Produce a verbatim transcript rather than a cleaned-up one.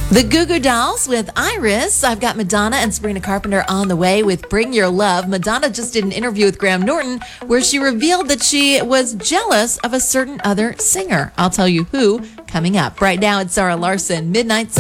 The Goo Goo Dolls with Iris. I've got Madonna and Sabrina Carpenter on the way with Bring Your Love. Madonna just did an interview with Graham Norton where she revealed that she was jealous of a certain other singer. I'll tell you who coming up. Right now, it's Zara Larson, Midnight